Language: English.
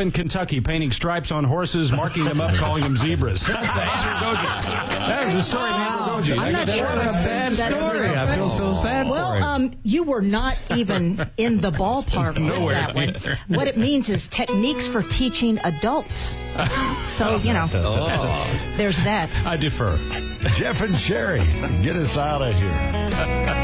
in Kentucky, painting stripes on horses, marking them up, calling them zebras. That's Andrew Goji. That is the story of Andrew Goji. I'm not sure. What a sad story. I feel so sad for him. Well, you were not even in the ballpark with that one. What it means is techniques for teaching adults. So, there's that. I defer. Jeff and Sherry, get us out of here.